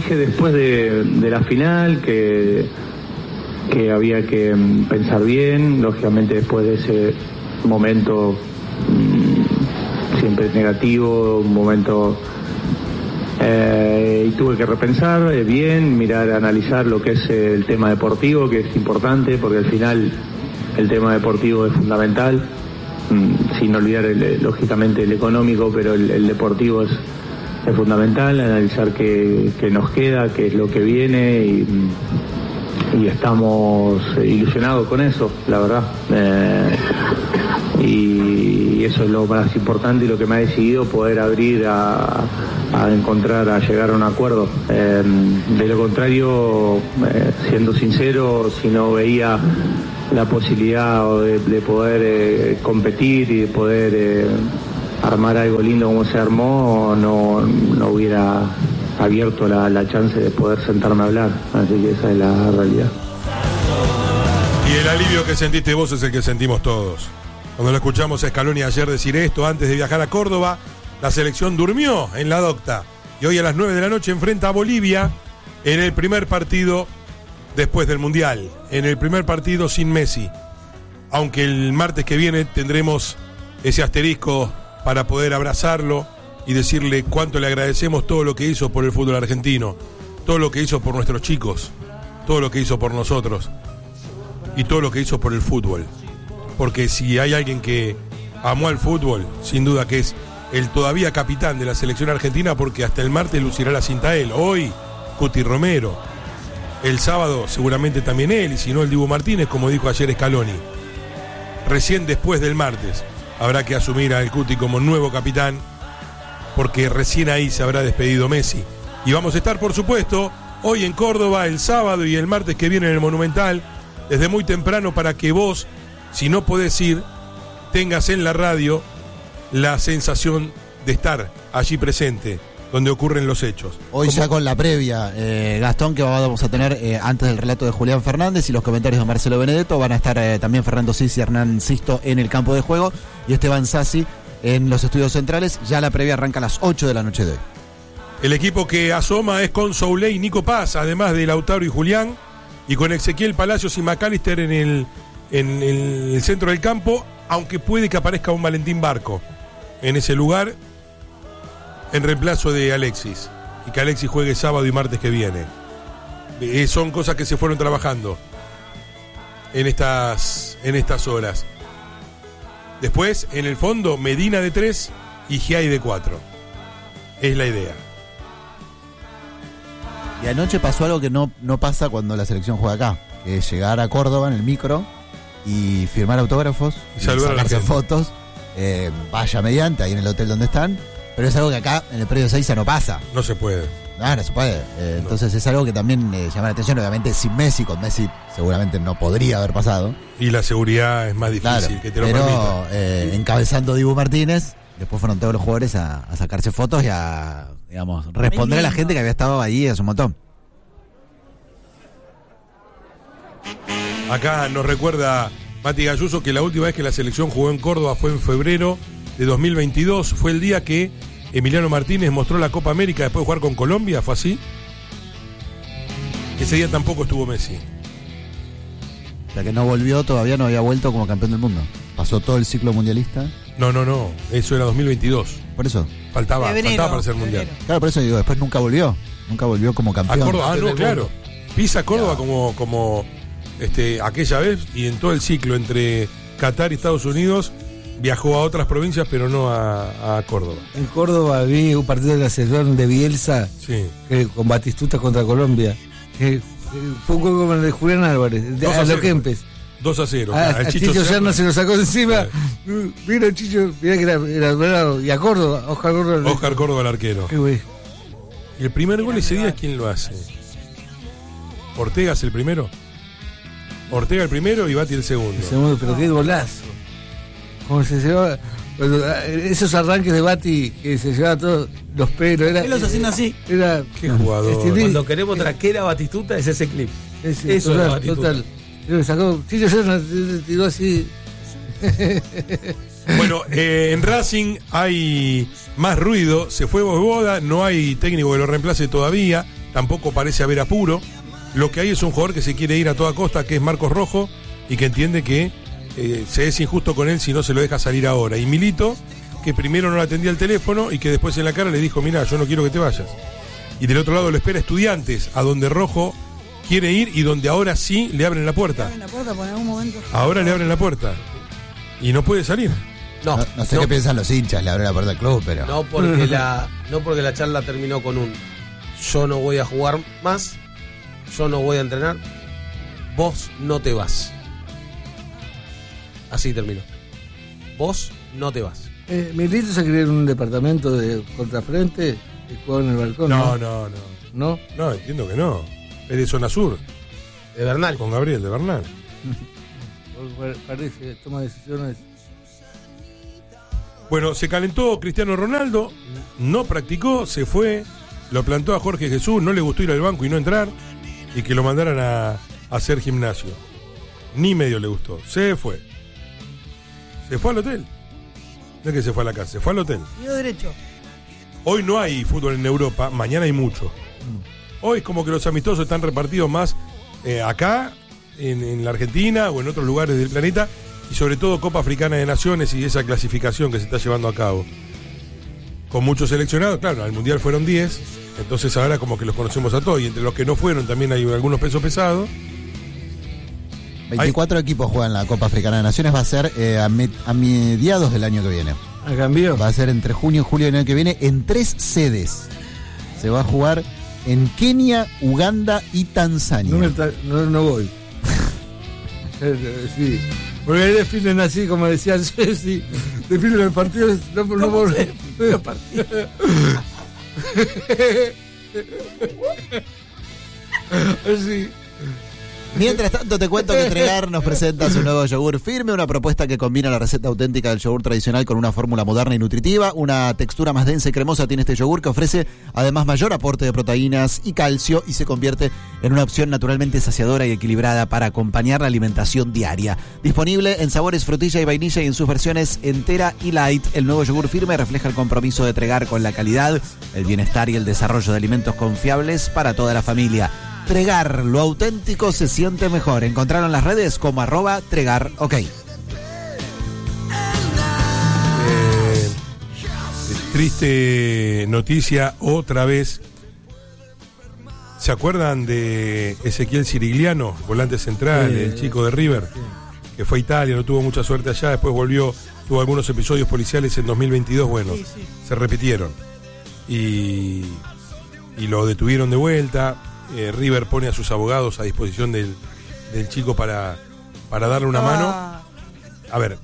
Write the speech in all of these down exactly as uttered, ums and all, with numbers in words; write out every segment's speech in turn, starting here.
dije después de, de la final que, que había que pensar bien, lógicamente después de ese momento mmm, siempre es negativo, un momento eh, y tuve que repensar eh, bien, mirar, analizar lo que es el tema deportivo, que es importante porque al final el tema deportivo es fundamental, mmm, sin olvidar el, lógicamente el económico, pero el, el deportivo es es fundamental, analizar qué, qué nos queda, qué es lo que viene y, y estamos ilusionados con eso, la verdad. Eh, y eso es lo más importante y lo que me ha decidido poder abrir a, a encontrar, a llegar a un acuerdo. Eh, de lo contrario, eh, siendo sincero, si no veía la posibilidad de, de poder eh, competir y de poder eh, armar algo lindo como se armó, no, no hubiera abierto la, la chance de poder sentarme a hablar, así que esa es la realidad. Y el alivio que sentiste vos es el que sentimos todos. Cuando lo escuchamos a Scaloni ayer decir esto antes de viajar a Córdoba, la selección durmió en la docta y hoy a las nueve de la noche enfrenta a Bolivia en el primer partido después del Mundial, en el primer partido sin Messi, aunque el martes que viene tendremos ese asterisco para poder abrazarlo y decirle cuánto le agradecemos todo lo que hizo por el fútbol argentino, todo lo que hizo por nuestros chicos, todo lo que hizo por nosotros y todo lo que hizo por el fútbol. Porque si hay alguien que amó al fútbol, sin duda que es el todavía capitán de la selección argentina, porque hasta el martes lucirá la cinta él, hoy Cuti Romero, el sábado seguramente también él, y si no el Dibu Martínez, como dijo ayer Scaloni. Recién después del martes habrá que asumir al Cuti como nuevo capitán, porque recién ahí se habrá despedido Messi. Y vamos a estar, por supuesto, hoy en Córdoba, el sábado y el martes que viene en el Monumental, desde muy temprano, para que vos, si no podés ir, tengas en la radio la sensación de estar allí presente, donde ocurren los hechos. Hoy Como... ya con la previa, eh, Gastón, que vamos a tener eh, antes del relato de Julián Fernández y los comentarios de Marcelo Benedetto, van a estar eh, también Fernando Cis y Hernán Sisto en el campo de juego y Esteban Sassi en los estudios centrales. Ya la previa arranca a las ocho de la noche de hoy. El equipo que asoma es con Souley y Nico Paz, además de Lautaro y Julián, y con Ezequiel Palacios y McAllister en el, en el centro del campo, aunque puede que aparezca un Valentín Barco en ese lugar en reemplazo de Alexis, y que Alexis juegue sábado y martes que viene. Eh, son cosas que se fueron trabajando en estas, en estas horas. Después, en el fondo, Medina de tres y Giai de cuatro. Es la idea. Y anoche pasó algo que no, no pasa cuando la selección juega acá, que es llegar a Córdoba en el micro y firmar autógrafos y, y saludar, sacarse fotos, eh, vaya mediante, ahí en el hotel donde están. Pero es algo que acá en el predio de Seiza no pasa. No se puede. No, no se puede. Eh, no. Entonces es algo que también eh, llama la atención. Obviamente sin Messi, con Messi seguramente no podría haber pasado. Y la seguridad es más difícil, claro, que te lo pero, permita. Eh, encabezando Dibu Martínez, después fueron todos los jugadores a, a sacarse fotos y a, digamos, responder a la gente que había estado ahí hace un montón. Acá nos recuerda Mati Galluso que la última vez que la selección jugó en Córdoba fue en febrero de dos mil veintidós. Fue el día que Emiliano Martínez mostró la Copa América después de jugar con Colombia, ¿fue así? Ese día tampoco estuvo Messi. O sea que no volvió, todavía no había vuelto como campeón del mundo. Pasó todo el ciclo mundialista. No, no, no, eso era dos mil veintidós. Por eso. Faltaba, febrero, faltaba para ser mundial. febrero. Claro, por eso digo, después nunca volvió. Nunca volvió como campeón. A Córdoba, ah, no, claro. mundo. Pisa Córdoba como, como este, aquella vez, y en todo el ciclo entre Qatar y Estados Unidos viajó a otras provincias, pero no a, a Córdoba. En Córdoba vi un partido de la selección de Bielsa, sí, que, con Batistuta contra Colombia. Que, fue un poco como el de Julián Álvarez, de, a lo Kempes. dos a cero. A, a Chicho, Chicho Serna se lo sacó de encima. Sí. Vino Chicho, mirá que era, era dorado. Y a Córdoba, Oscar Córdoba. Oscar Córdoba, el arquero. Qué güey. ¿Y el primer gol ese día quién lo hace? ¿Ortega es el primero? Ortega el primero y Bati el segundo. El segundo, pero qué golazo. Como se llevaba. Esos arranques de Bati que se llevaba todos los pelos. Era, Él los haciendo así. Era, qué jugador. Este, Cuando queremos traquer a Batistuta es ese clip. Ese, Eso total, es Batistuta. total. Lo sacó. Chicho Serna tiró así. Bueno, eh, en Racing hay más ruido. Se fue Boboda, no hay técnico que lo reemplace todavía. tampoco parece haber apuro. Lo que hay es un jugador que se quiere ir a toda costa, que es Marcos Rojo, y que entiende que eh, se es injusto con él si no se lo deja salir ahora. Y Milito, que primero no le atendía el teléfono y que después en la cara le dijo, mira, yo no quiero que te vayas. Y del otro lado lo espera Estudiantes, a donde Rojo quiere ir y donde ahora sí le abren la puerta. Le abren la puerta por algún momento. Ahora le abren la puerta. Y no puede salir. No, No, no sé no, qué piensan los hinchas, le abren la puerta al club, pero. no porque la no porque la charla terminó con un yo no voy a jugar más, yo no voy a entrenar, vos no te vas. Así terminó. Vos no te vas. Eh, Milito se crió en un departamento de contrafrente y jugaba en el balcón. No, no, no. ¿No? No, entiendo que no. Es de zona sur, De Bernal. con Gabriel de Bernal. Porque parece, toma decisiones. Bueno, se calentó Cristiano Ronaldo, no practicó, se fue, lo plantó a Jorge Jesús, no le gustó ir al banco y no entrar, y que lo mandaran a, a hacer gimnasio. Ni medio le gustó, se fue. Se fue al hotel. No es que se fue a la casa, se fue al hotel. Dio derecho. Hoy no hay fútbol en Europa, mañana hay mucho. Hoy como que los amistosos están repartidos más eh, acá, en, en la Argentina o en otros lugares del planeta, y sobre todo Copa Africana de Naciones y esa clasificación que se está llevando a cabo. Con muchos seleccionados, claro, al Mundial fueron diez, entonces ahora como que los conocemos a todos, y entre los que no fueron también hay algunos pesos pesados. veinticuatro equipos juegan la Copa Africana de Naciones, va a ser eh, a, me- a mediados del año que viene. ¿A cambio? Va a ser entre junio y julio del año que viene en tres sedes. Se va a jugar en Kenia, Uganda y Tanzania. No, me tra- no, no voy. Sí. Porque ahí definen así, como decían Ceci, definen el partido. No, no, no, no, así. Mientras tanto, te cuento que Tregar nos presenta su nuevo yogur firme, una propuesta que combina la receta auténtica del yogur tradicional con una fórmula moderna y nutritiva. Una textura más densa y cremosa tiene este yogur, que ofrece además mayor aporte de proteínas y calcio, y se convierte en una opción naturalmente saciadora y equilibrada para acompañar la alimentación diaria. Disponible en sabores frutilla y vainilla y en sus versiones entera y light, el nuevo yogur firme refleja el compromiso de Tregar con la calidad, el bienestar y el desarrollo de alimentos confiables para toda la familia. Tregar, lo auténtico se siente mejor. Encontraron las redes como arroba Tregar, ok. Eh, triste noticia otra vez. ¿Se acuerdan de Ezequiel Cirigliano, volante central, Sí, el chico de River? sí. Que fue a Italia, no tuvo mucha suerte allá, después volvió, tuvo algunos episodios policiales en dos mil veintidós, bueno, Sí, sí. se repitieron. Y, y lo detuvieron de vuelta. Eh, River pone a sus abogados a disposición del, del chico para, para darle una mano. Ah, A ver,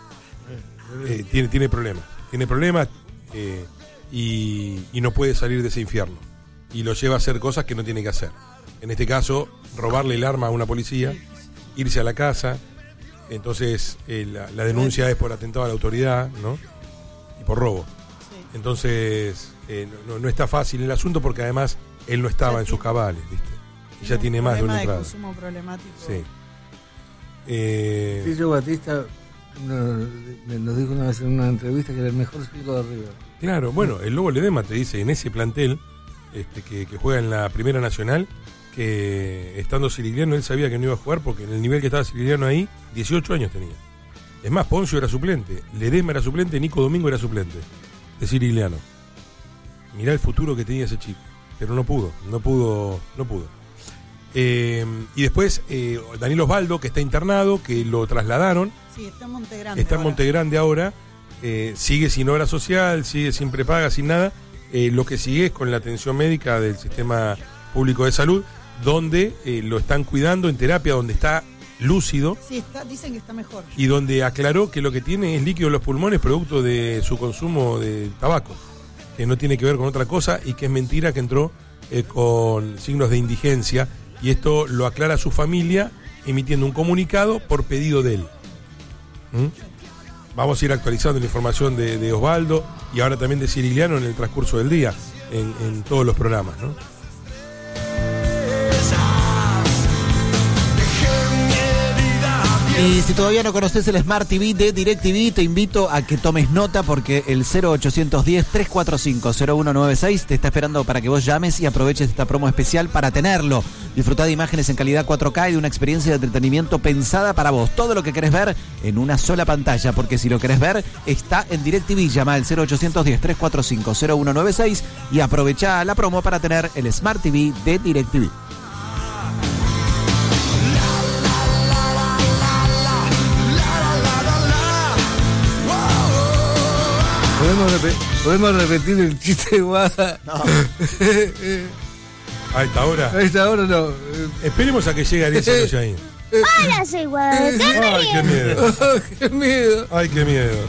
eh, tiene, tiene problemas, tiene problemas eh, y, y no puede salir de ese infierno. Y lo lleva a hacer cosas que no tiene que hacer. En este caso, robarle el arma a una policía, irse a la casa. Entonces, eh, la, la denuncia es por atentado a la autoridad, ¿no? Y por robo. sí. Entonces, eh, no, no está fácil el asunto porque además él no estaba en sus cabales, ¿viste? Y ya tiene más de una problema entrada. consumo problemático. Sí. Eh, Silvio Batista nos, nos dijo una vez en una entrevista que era el mejor chico de River. Claro, bueno, el Lobo Ledema te dice en ese plantel este, que, que juega en la Primera Nacional, que estando Cirigliano él sabía que no iba a jugar porque en el nivel que estaba Cirigliano ahí, dieciocho años tenía. Es más, Poncio era suplente, Ledema era suplente, Nico Domingo era suplente de Cirigliano. Mirá el futuro que tenía ese chico, pero no pudo, no pudo, no pudo. Eh, y después eh, Daniel Osvaldo, que está internado, que lo trasladaron, Sí, está en Montegrande. está en ahora. Montegrande ahora, eh, sigue sin obra social, sigue sin prepaga, sin nada. Eh, lo que sigue es con la atención médica del sistema público de salud, donde eh, lo están cuidando en terapia, donde está lúcido Sí, está, dicen que está mejor. y donde aclaró que lo que tiene es líquido en los pulmones producto de su consumo de tabaco, que no tiene que ver con otra cosa y que es mentira que entró eh, con signos de indigencia, y esto lo aclara su familia emitiendo un comunicado por pedido de él. ¿Mm? Vamos a ir actualizando la información de, de Osvaldo y ahora también de Cirigliano en el transcurso del día, en, en todos los programas, ¿no? Dejé mi herida Y si todavía no conoces el Smart T V de DirecTV, te invito a que tomes nota porque el cero ochocientos diez, trescientos cuarenta y cinco, cero uno noventa y seis te está esperando para que vos llames y aproveches esta promo especial para tenerlo. Disfrutá de imágenes en calidad cuatro K y de una experiencia de entretenimiento pensada para vos. Todo lo que querés ver en una sola pantalla, porque si lo querés ver, está en DirecTV. Llama al cero ochocientos diez, trescientos cuarenta y cinco, cero uno noventa y seis y aprovecha la promo para tener el Smart T V de DirecTV. ¿Podemos, rep- ¿Podemos repetir el chiste de Guada? No. A esta hora. A esta hora no. Esperemos a que llegue Ariel Santoyain. Hola, soy Guadalajara. Ay, qué miedo. Oh, ¡qué miedo! Ay, qué miedo.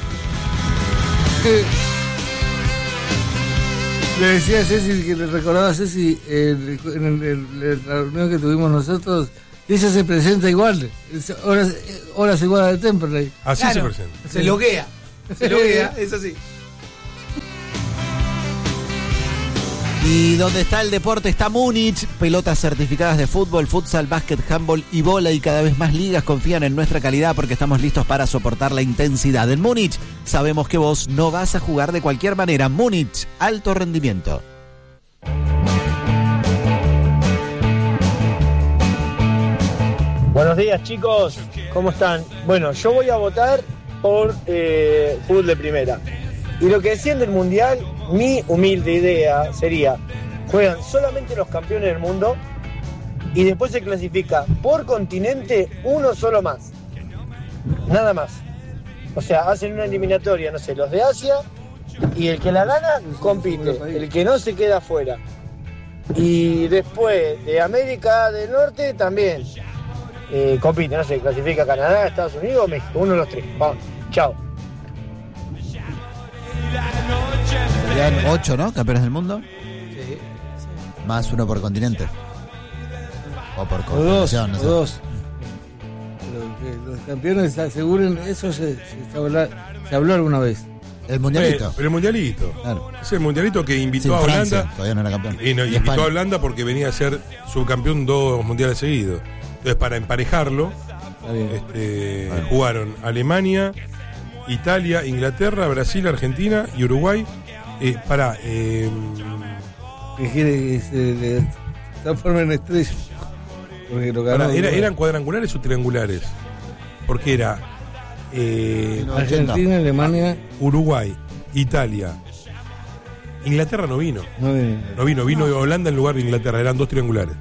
Le decía a Ceci, que le recordaba a Ceci en, en, en- en la reunión que tuvimos nosotros, que ella se presenta igual. Es Horas, horas igual de Temperley. Así Claro. se presenta. Se loguea. Se loguea, es así. Y donde está el deporte está Múnich, pelotas certificadas de fútbol, futsal, básquet, handball y bola, y cada vez más ligas confían en nuestra calidad porque estamos listos para soportar la intensidad. En Múnich sabemos que vos no vas a jugar de cualquier manera. Múnich, alto rendimiento. Buenos días, chicos, ¿cómo están? Bueno, yo voy a votar por eh, fútbol de primera. Y lo que decían del Mundial, mi humilde idea sería, juegan solamente los campeones del mundo y después se clasifica por continente uno solo más. Nada más. O sea, hacen una eliminatoria, no sé, los de Asia, y el que la gana compite, el que no se queda afuera. Y después de América del Norte también eh, compite, no sé, clasifica Canadá, Estados Unidos o México, uno de los tres. Vamos, chao. Serían ocho, ¿no? Campeones del mundo. Sí. Más uno por continente. O por O dos, confederación, no o sé. dos. Pero que los campeones aseguren, eso se, se, habla- se habló alguna vez. El mundialito. Eh, pero el mundialito. Claro. Es el mundialito que invitó Sin a Francia, Holanda. todavía no era campeón. Y, no, Y invitó España. a Holanda porque venía a ser subcampeón dos mundiales seguidos. Entonces, para emparejarlo, Está bien. este, Bueno. jugaron Alemania, Italia, Inglaterra, Brasil, Argentina y Uruguay. Eh, para eh, Que quiere que se le transforme en estrella. Porque lo ganó. pará, era- ¿eran cuadrangulares o triangulares? Porque era eh, Argentina, Alemania, Uruguay, Italia. Inglaterra no vino. no viene. No vino, vino Holanda en lugar de Inglaterra. Eran dos triangulares.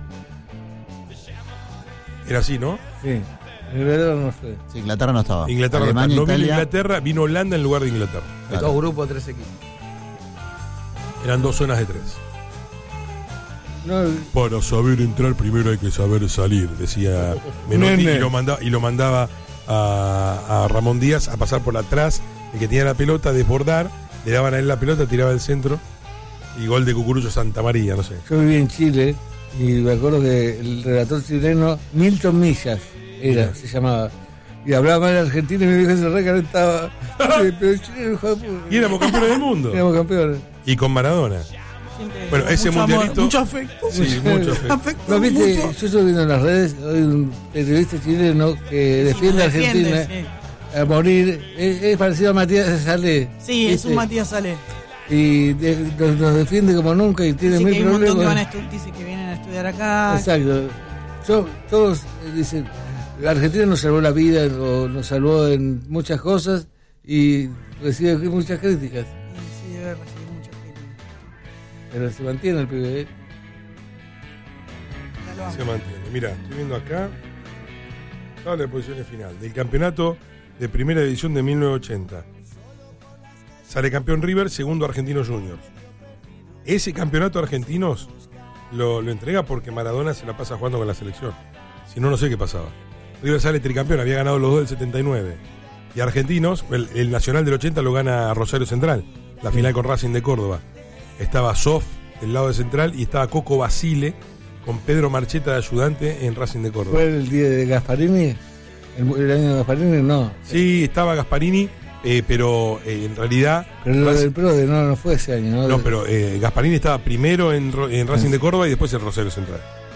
Era así, ¿no? Sí, Inglaterra no fue. Sí, Inglaterra no estaba. Inglaterra no, Alemania, no vino Italia. Inglaterra, vino Holanda en lugar de Inglaterra. Claro. Dos grupos, tres equipos. Eran dos zonas de tres. No, Para saber entrar primero hay que saber salir, decía Menotti, Nene. y lo mandaba, y lo mandaba a, a Ramón Díaz a pasar por atrás, el que tenía la pelota, desbordar, le daban a él la pelota, tiraba al centro, y gol de Cucurucho Santa María, no sé. yo viví en Chile y me acuerdo que el relator chileno, Milton Millas, era, se llamaba. Y hablaba mal de Argentina y mi viejo se recalentaba. Sí, pero Chile, hijo de puta. Y éramos campeones del mundo. Éramos campeones. Y con Maradona. Siempre Bueno, ese mucho mundialito- amor, mucho afecto. Sí, mucho. fe. Afecto, ¿No viste? mucho. Yo estoy viendo en las redes, hay un periodista chileno que defiende a Defiende, Argentina a morir. Es, es parecido a Matías Salé. Sí, es un ¿viste? Matías Sale. Y de- nos, nos defiende como nunca y tiene Dice que mil hay un montón que van a problemas. estu- dice que vienen a estudiar acá. Exacto. Yo- todos eh, dicen, la Argentina nos salvó la vida o nos salvó en muchas cosas y recibe muchas críticas. Y sí, debe recibir muchas críticas. Pero se mantiene el pibe. ¿eh? Ya lo amo. Se mantiene. Mira, estoy viendo acá. Tabla de posiciones final del campeonato de primera división de mil novecientos ochenta. Sale campeón River, segundo Argentinos Juniors. Ese campeonato Argentinos lo, lo entrega porque Maradona se la pasa jugando con la selección. Si no, no sé qué pasaba. River sale tricampeón, había ganado los dos del setenta y nueve. Y Argentinos, el, el Nacional del ochenta lo gana Rosario Central, la final con Racing de Córdoba. Estaba Sof del lado de Central y estaba Coco Basile con Pedro Marcheta de ayudante en Racing de Córdoba. ¿Fue el día de Gasparini? ¿El, el año de Gasparini? No. Sí, estaba Gasparini, eh, pero eh, en realidad... Pero lo Rac- del PRODE no, no fue ese año, ¿no? No, pero eh, Gasparini estaba primero en, Ro- en Racing de Córdoba y después en Rosario Central.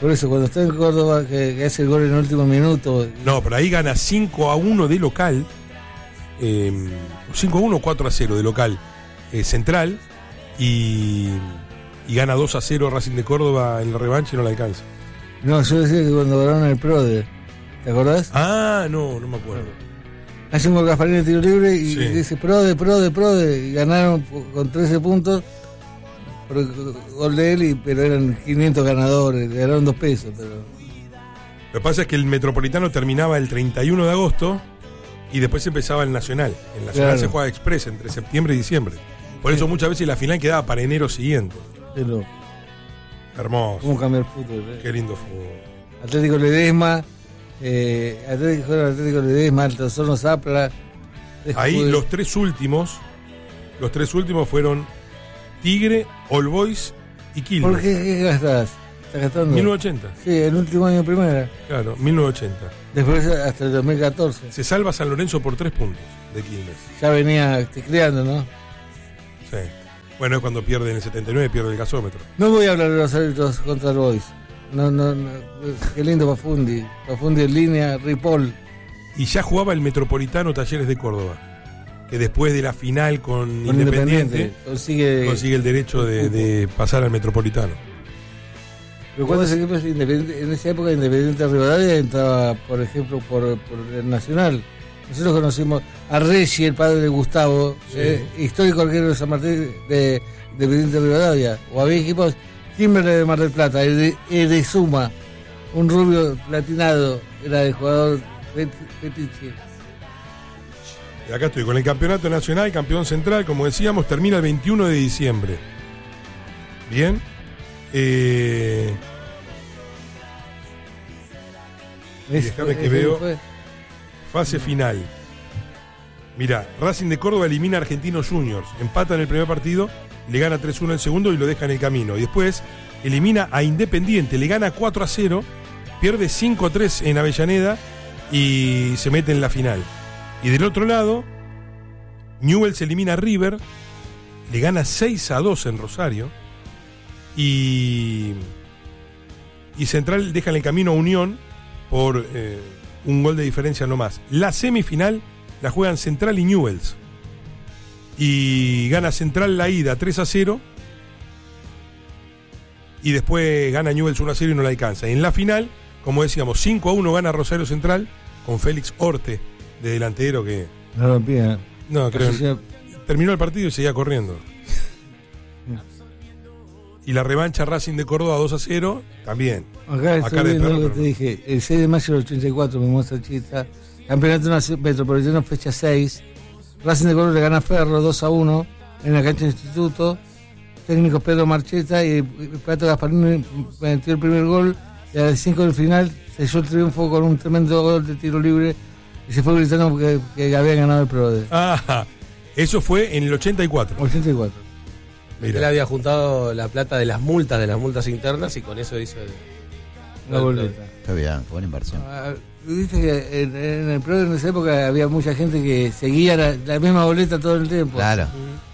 Por eso, cuando está en Córdoba, que, que hace el gol en el último minuto. No, pero ahí gana cinco a uno de local. Eh, cinco a uno o cuatro a cero de local eh, Central. Y, y gana dos a cero Racing de Córdoba en la revancha y no la alcanza. No, yo decía que cuando ganaron el PRODE, ¿te acordás? Ah, no, no me acuerdo. Hace un gol Gasparini de tiro libre y Sí. dice PRODE, PRODE, PRODE. Y ganaron con trece puntos. Por el gol de él, y, pero eran quinientos ganadores, ganaron dos pesos. Pero... Lo que pasa es que el Metropolitano terminaba el treinta y uno de agosto y después empezaba el Nacional. El Nacional Claro. se juega express entre septiembre y diciembre. Por eso muchas veces la final quedaba para enero siguiente. pero Hermoso. ¿cómo cambia el fútbol? eh? Qué lindo fútbol. Atlético Ledesma, eh, Atlético, Atlético Ledesma, Alto Horno Zapla. Ahí después- los tres últimos, los tres últimos fueron Tigre, All Boys y ¿Por Quilmes. qué, qué gastás? ¿Estás gastando? mil novecientos ochenta, Sí, el último año de primera. claro, mil novecientos ochenta. Después hasta el dos mil catorce. Se salva San Lorenzo por tres puntos de Quilmes. Ya venía tecleando, ¿no? Sí. Bueno, es cuando pierde en el setenta y nueve, pierde el gasómetro. No voy a hablar de los árbitros contra el Boys. No, no, no. Qué lindo Pafundi. Pafundi en línea, Ripoll. Y ya jugaba el Metropolitano Talleres de Córdoba, que después de la final con, Con Independiente, Independiente. Consigue. consigue el derecho de, de pasar al Metropolitano. Pero ¿cuántos equipos independientes? En esa época Independiente Rivadavia entraba, por ejemplo, por, por el Nacional. Nosotros conocimos a Reggi, el padre de Gustavo, Sí. eh, histórico arquero de San Martín de Independiente Rivadavia. O había equipos, Kimberley de Mar del Plata, Ede- Edesuma, un rubio platinado, era el jugador fet- fetiche. Y acá estoy con el campeonato nacional, campeón central, como decíamos, termina el veintiuno de diciembre. Bien. Eh, Y déjame Ese- que ese veo. fue. Fase final. Mirá, Racing de Córdoba elimina a Argentinos Juniors, empata en el primer partido, le gana tres uno en el segundo y lo deja en el camino. Y después elimina a Independiente, le gana cuatro a cero, pierde cinco a tres en Avellaneda y se mete en la final. Y del otro lado, Newell's elimina a River, le gana seis a dos en Rosario y, y Central deja en el camino a Unión por eh, un gol de diferencia nomás. La semifinal la juegan Central y Newell's. Y gana Central la ida tres a cero. Y después gana Newell's uno a cero y no la alcanza. Y en la final, como decíamos, cinco a uno gana Rosario Central con Félix Orte de delantero que... No rompía. No, creo Así sea, terminó el partido y seguía corriendo. Y la revancha Racing de Córdoba dos a cero, también. Acá estoy Acá de viendo perro, lo que pero- te dije. El seis de mayo del ochenta y cuatro me muestra Chita. Campeonato Nacio- Metropolitano, fecha seis. Racing de Córdoba le gana a Ferro dos a uno en la cancha del Instituto. Técnico Pedro Marcheta y el Pato Gasparini metió el primer gol. Y a las cinco del final selló el triunfo con un tremendo gol de tiro libre. Y se fue gritando que, que había ganado el PRODE. Ah, eso fue en el ochenta y cuatro. ochenta y cuatro. Mirá. Él había juntado la plata de las multas, de las multas internas, y con eso hizo el, La boleta. Qué bien, buena inversión. Ah, Viste que en, en el PRODE en esa época había mucha gente que seguía la, la misma boleta todo el tiempo. Claro.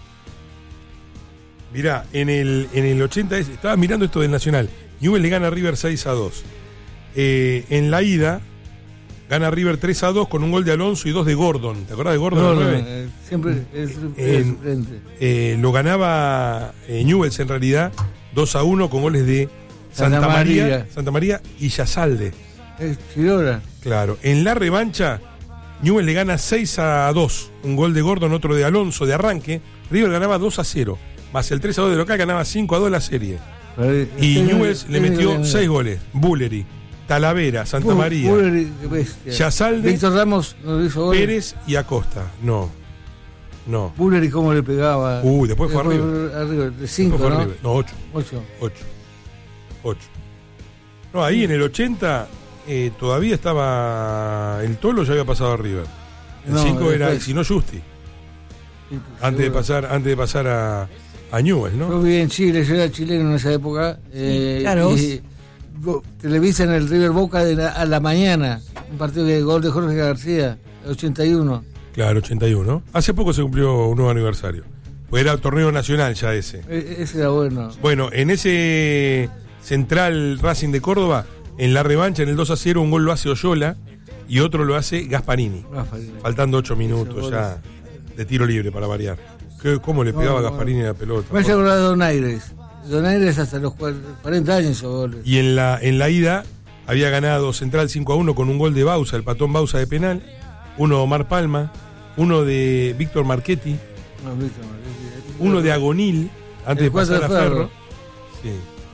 Mirá, en el, en el ochenta, es- estaba mirando esto del Nacional. Newell's le gana a River seis a dos. Eh, en la ida, gana River tres a dos con un gol de Alonso y dos de Gordon. ¿Te acordás de Gordon? No, el no, nueve? eh, siempre es, En- suplente. Eh, lo ganaba eh, Newell's en realidad dos a uno con goles de Santa, Santa María, María. Santa María y Yazalde. Es Chirora. Claro. En la revancha, Newell's le gana seis a dos. Un gol de Gordon, otro de Alonso de arranque. River ganaba dos a cero. Más el tres a dos de local ganaba cinco a dos la serie. Y Este Newell's le metió seis goles. Bulleri, Talavera, Santa María, Yazalde, Víctor Ramos nos hizo goles. Pérez y Acosta. No. No. Bulleri cómo le pegaba. Uy, después fue arriba. arriba. De cinco, Después fue ¿no? River. No, ocho. Ocho. Ocho. Ocho. No, ahí en el ochenta eh, todavía estaba. El Tolo ya había pasado a River. El No, cinco era, después. si no, Justi. Sí, Antes de seguro. pasar, antes de pasar a, a Newell's, Yo ¿no? viví en Chile, yo era chileno en esa época. eh, claro. Y bo- televisan el River Boca de la- a la mañana. Un partido de gol de Jorge García, ochenta y uno. Claro, ochenta y uno. Hace poco se cumplió un nuevo aniversario. Pues era torneo nacional ya ese. E- ese era bueno. Bueno, en ese Central Racing de Córdoba, en la revancha, en el dos a cero, un gol lo hace Oyola y otro lo hace Gasparini. Gasparini. Faltando ocho minutos ya de tiro libre para variar. ¿Qué, ¿Cómo le pegaba No, a Gasparini la pelota? Me hace acordar de Donaires. Donaires hasta los cuarenta años hizo goles. Y en la, en la ida había ganado Central cinco a uno con un gol de Bausa, el patón Bausa de penal, uno de Omar Palma, uno de Víctor Marchetti, No, Víctor Marchetti. uno de Agonil, antes El de pasar a cuatro de Ferro. Ferro. Sí.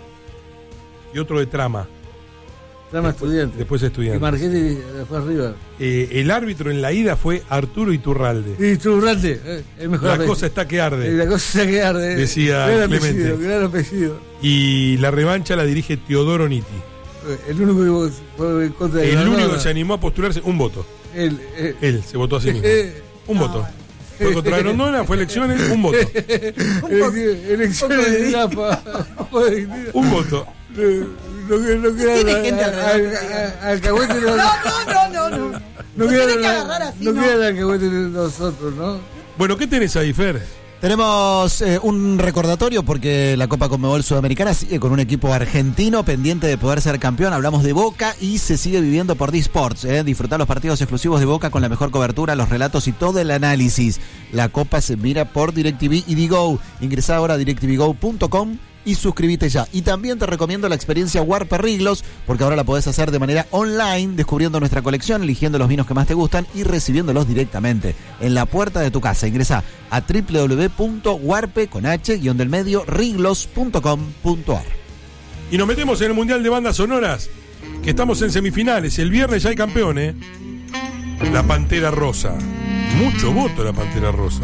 Y otro de Trama, Trama Estudiante. después Y Estudiantes. Marchetti fue arriba. Eh, el árbitro en la ida fue Arturo Iturralde. Y Turrante, eh, el mejor La apellido. cosa está que Eh, arde. La cosa está que arde. eh. Decía Gran Clemente. apellido, gran apellido. Y la revancha la dirige Teodoro Nitti. Eh, El único que fue en contra de El Granola. único que se animó a postularse, un voto. Él, eh, Él se votó a sí mismo. eh, Un voto. Fue contra Grondona, fue elecciones, un voto. elecciones elecciones de Zapa. Un voto. No, no, no queda Tiene al- gente al- alrededor. al- Alcahuete no. No, no, no, no. No, No tenés queda que agarrar la- así, no no. queda el alcahuete de nosotros, ¿no? Bueno, ¿qué tenés ahí, Fer? Tenemos eh, un recordatorio porque la Copa Conmebol Sudamericana sigue con un equipo argentino pendiente de poder ser campeón. Hablamos de Boca y se sigue viviendo por D-Sports. Eh. Disfrutar los partidos exclusivos de Boca con la mejor cobertura, los relatos y todo el análisis. La Copa se mira por DirecTV y Digo. Ingresá ahora a directv go punto com y suscríbete ya. Y también te recomiendo la experiencia Warper Riglos, porque ahora la podés hacer de manera online, descubriendo nuestra colección, eligiendo los vinos que más te gustan y recibiéndolos directamente en la puerta de tu casa. Ingresá a doble u doble u doble u punto warpe con h guión del medio riglos punto com punto a r. Y nos metemos en el Mundial de Bandas Sonoras, que estamos en semifinales. El viernes ya hay campeón, ¿eh? La Pantera Rosa. Mucho voto la Pantera Rosa.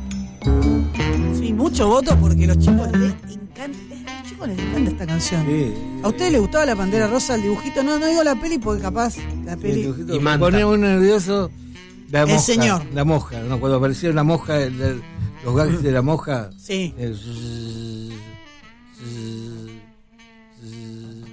Sí, mucho voto porque los chicos les encanta, a los chicos les encanta esta canción. Sí. ¿A ustedes les gustaba la Pantera Rosa, el dibujito? No, no digo la peli porque capaz la El peli... dibujito Y me manta. ponía muy nervioso. La El mosca, señor. La mosca, ¿no? Cuando apareció la mosca, el- el- los gags de la mosca. Sí. el zzzz, zzzz, zzzz.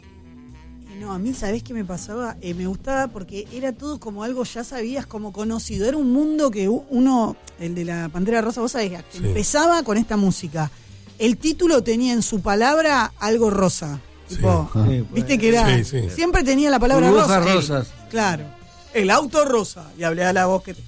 No, a mí, ¿sabés qué me pasaba? Eh, me gustaba porque era todo como algo ya sabías, como conocido. Era un mundo que u- uno, el de la Pantera Rosa, vos sabés, que Sí. empezaba con esta música. El título tenía en su palabra algo rosa. Tipo, Sí, viste que era... Sí, sí. Siempre tenía la palabra Burbujas rosa. rosas. El- claro. El auto rosa. Y hablé a la voz que...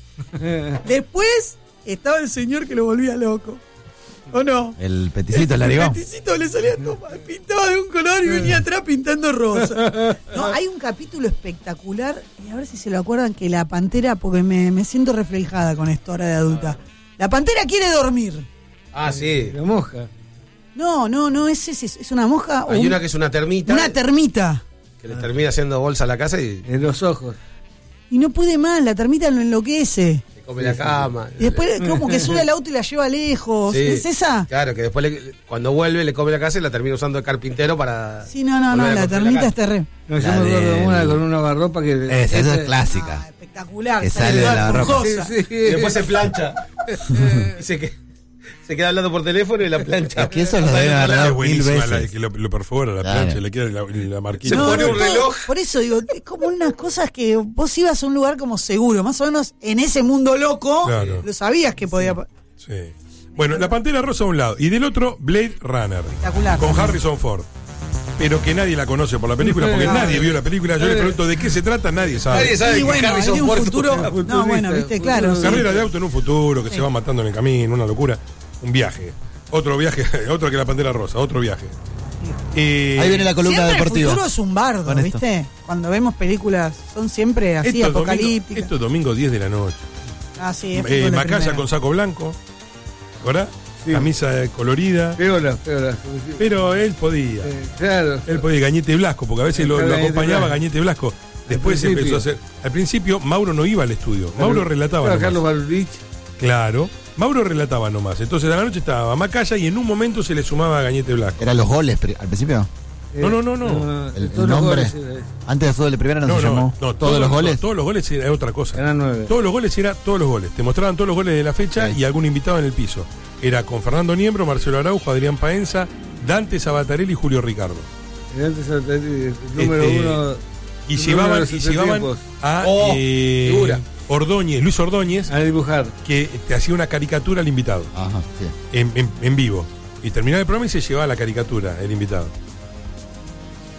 Después estaba el señor que lo volvía loco. ¿O no? El peticito, el El narigón. peticito le salía todo mal, pintaba de un color y venía atrás pintando rosa. No, hay un capítulo espectacular, y a ver si se lo acuerdan, que la pantera, porque me, me siento reflejada con esto ahora de adulta. La pantera quiere dormir. Ah, sí. La mosca. No, no, no, es, es, es una moja o Hay un- una que es una termita. una termita. que le termina haciendo bolsa a la casa y En los ojos. Y no puede más, la termita lo enloquece. le come la cama. Y después como que sube al auto y la lleva lejos. Sí. ¿Es esa? Claro, que después le- cuando vuelve le come la casa y la termina usando de carpintero para... Sí, no, no, no, volver a la construir termita casa. es terrible. No, yo La me acuerdo de del- una con una garropa que. Esa, esa es esa- Ah, clásica. espectacular. Que sale de la ropa. esponjosa. Sí, sí. Y después se plancha. y se, que- se queda hablando por teléfono y la plancha. Es que eso lo Sale deben por haber la- dado Es buenísima mil la veces. que lo, lo perfora la Claro. plancha, le queda la, la marquita. Se pone un todo- reloj. Por eso digo, es como unas cosas que vos ibas a un lugar como seguro, más o menos en ese mundo loco, Claro. lo sabías que podía... Sí. Bueno, la Pantera Rosa a un lado y del otro Blade Runner Espectacular. con Harrison Ford. Pero que nadie la conoce por la película, porque Claro. nadie vio la película. Yo le pregunto de qué se trata, nadie sabe. Nadie sabe Y que bueno, Harrison hay un Ford futuro... fue- No, bueno, viste, futurista, claro. sí. Carrera de auto en un futuro, que se va matando en el camino, una locura. Un viaje. Otro viaje, otro que la Pantera Rosa, otro viaje. Eh, Ahí viene la columna Siempre deportiva. el futuro es un bardo, Con esto. ¿viste? Cuando vemos películas, son siempre así, esto es domingo, apocalípticas. esto es domingo diez de la noche. Ah, sí, es Eh, fútbol de Macaya primera. con saco blanco, ¿verdad? Sí. Camisa colorida. Peola, peola. Pero él podía. Eh, claro. Él podía Gañete Blasco, porque a veces lo, lo Gañete acompañaba Blasco. Gañete Blasco. Después Al empezó a principio. hacer. Al principio, Mauro no iba al estudio. Mauro relataba Estaba nomás. Carlos Barulich. Claro. Mauro relataba nomás. Entonces a la noche estaba Macaya y en un momento se le sumaba Gañete Blasco. ¿Eran los goles pri- al principio? No, no, no, no. El, el todos los nombre. goles, eh, Antes de fútbol de primera no, No, se no, llamó. no, ¿Todos los goles? no, todos los goles era otra cosa. Eran nueve. Todos los goles era todos los goles. Te mostraban todos los goles de la fecha Sí. y algún invitado en el piso. Era con Fernando Niembro, Marcelo Araujo, Adrián Paenza, Dante Sabatarelli y Julio Ricardo. Y antes el, el número Este, uno. Y el llevaban, número de y los llevaban entretiempos. a Oh, eh, figura. Ordóñez, Luis Ordóñez, A dibujar. que te hacía una caricatura al invitado Ajá, sí. en, en- en vivo. Y terminaba el programa y se llevaba la caricatura el invitado.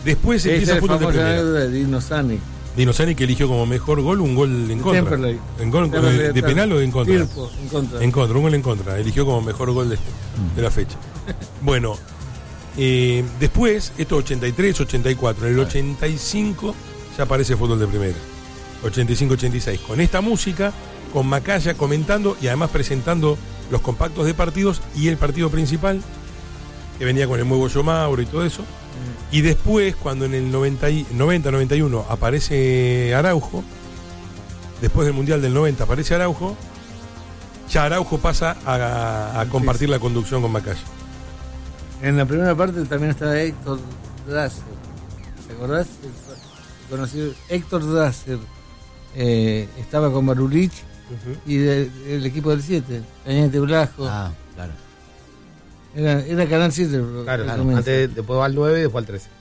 Después Ese empieza es el fútbol de famoso primera. anécdota de Dino Sani. Dino Sani, que eligió como mejor gol un gol en contra. Temperley. ¿En gol, Temperley de, de atrás. penal o en contra? Firpo, en contra. En contra, un gol en contra. Eligió como mejor gol de, de la fecha. Bueno, eh, después, esto ochenta y tres, ochenta y cuatro. En el ochenta y cinco ya aparece fútbol de primera. ochenta y cinco, ochenta y seis. Con esta música, con Macaya comentando y además presentando los compactos de partidos y el partido principal, que venía con el nuevo Yo Mauro y todo eso. Y después, cuando en el noventa, noventa y uno aparece Araujo, después del Mundial del noventa aparece Araujo, ya Araujo pasa a, a compartir la conducción con Macaya. En la primera parte también estaba Héctor Drasser. ¿Te acordás? El conocido Héctor Drasser. Eh, estaba con Barulich Uh-huh. y de- el equipo del siete, Cañete Blasco. Ah, claro. Era, era Canal siete. Claro, al claro. comienzo. Antes, después va al nueve y después al trece.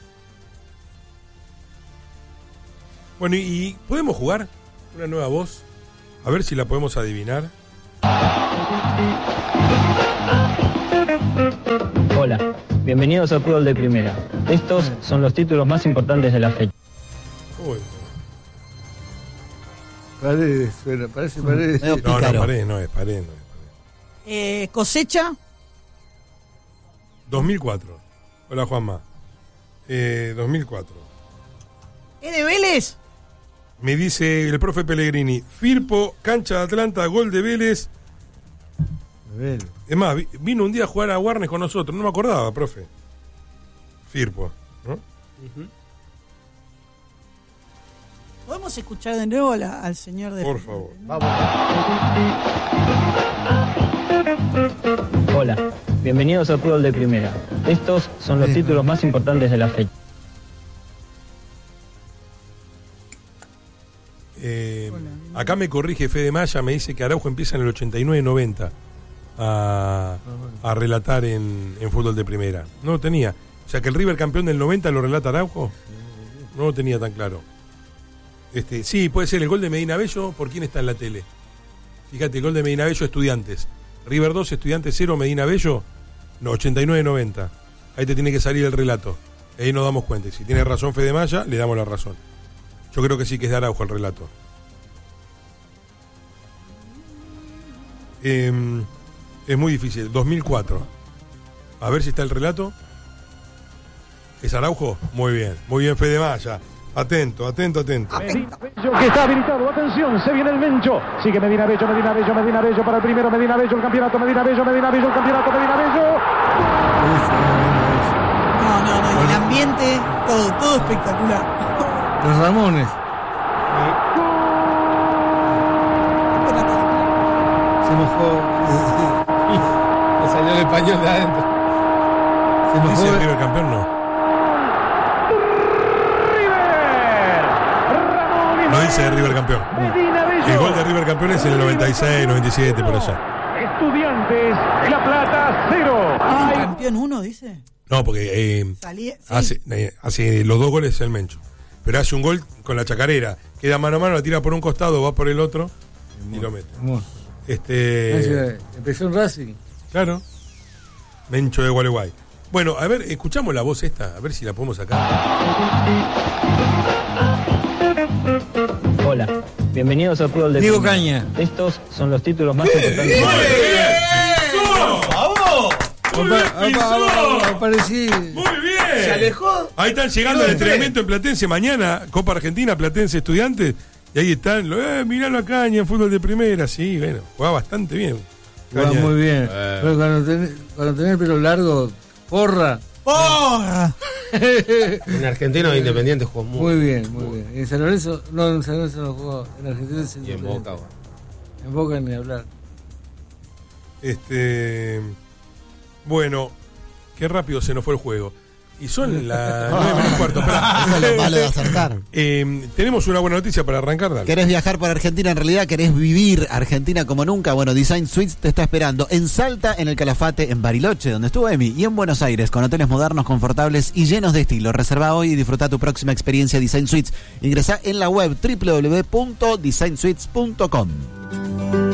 Bueno, y, y podemos jugar una nueva voz, a ver si la podemos adivinar. Hola, bienvenidos al fútbol de primera. Estos son los títulos más importantes de la fecha. Uy, Paredes, suena, parece Paredes. Medio no, no, pícaro. paré, no es, paré, no es. Eh, cosecha. dos mil cuatro. Hola, Juanma. Eh, dos mil cuatro. ¿Es de Vélez? Me dice el profe Pellegrini, Firpo, cancha de Atlanta, gol de Vélez. Vélez. Es más, vi- vino un día a jugar a Warnes con nosotros, no me acordaba, profe. Firpo, ¿no? ¿Podemos escuchar de nuevo la- al señor de Por favor. Hola, bienvenidos al fútbol de primera. Estos son los títulos más importantes de la fecha. Eh, acá me corrige Fede Maya, me dice que Araujo empieza en el ochenta y nueve noventa a, a relatar en, en fútbol de primera. No lo tenía. O sea que el River campeón del noventa lo relata Araujo. No lo tenía tan claro. Este, sí, puede ser el gol de Medina Bello. ¿Por quién está en la tele? Fíjate, el gol de Medina Bello, Estudiantes. River dos, Estudiantes cero, Medina Bello. No, ochenta y nueve noventa. Ahí te tiene que salir el relato. Ahí nos damos cuenta. Y si tiene razón Fede Maya, le damos la razón. Yo creo que sí que es de Araujo el relato. Eh, es muy difícil. dos mil cuatro. A ver si está el relato. ¿Es Araujo? Muy bien. Muy bien, Fede Maya. Atento, atento, atento. Medina Bello, que está habilitado, atención, se viene el Mencho, sigue Medina Bello, Medina Bello, Medina Bello para el primero, Medina Bello, el campeonato, Medina Bello, Medina Bello, el campeonato, Medina Bello. No, no, no. Y el ambiente, todo, todo espectacular. Los Ramones. Se mojó. Le salió el español de adentro. Se ¿Dice mojó. River campeón? No. No dice River campeón. Medina Bello. El gol de River campeón es en el noventa y seis, noventa y siete, por allá. Estudiantes, La Plata, cero. ¿El Ay, campeón uno, dice? No, porque eh, Salía, sí. hace, eh, hace los dos goles el Mencho. Pero hace un gol con la chacarera. Queda mano a mano, la tira por un costado, va por el otro y lo mete. Hermoso. Este, Empezó en Racing. claro. Mencho de Gualeguay. Bueno, a ver, escuchamos la voz esta, a ver si la podemos sacar. Hola, bienvenidos al fútbol de Diego primera. Caña. Estos son los títulos más importantes de la fecha. Apa- apa- Aparecí. Muy bien. ¿Se alejó? Ahí están llegando al entrenamiento en Platense mañana, Copa Argentina, Platense Estudiantes. Y ahí están, lo- eh, miralo a Caña en fútbol de primera. Sí, bueno, juega bastante bien. Va Caña. muy bien. Eh. Pero cuando tenés, cuando tenés el pelo largo, porra. ¡Porra! En Argentino Independiente jugó muy, Muy bien, muy bien. En San Lorenzo, no, en San Lorenzo no jugó. En Argentina se Y en Boca, bueno. En Boca ni hablar. Este. Bueno, qué rápido se nos fue el juego. Y son las nueve menos cuarto. Esperá. Eso es lo malo de acertar. Eh, tenemos una buena noticia para arrancar, dale. ¿Querés viajar por Argentina? En realidad, ¿querés vivir Argentina como nunca? Bueno, Design Suites te está esperando en Salta, en el Calafate, en Bariloche, donde estuvo Emi, y en Buenos Aires, con hoteles modernos, confortables y llenos de estilo. Reserva hoy y disfruta tu próxima experiencia Design Suites. Ingresá en la web doble u doble u doble u punto design suites punto com.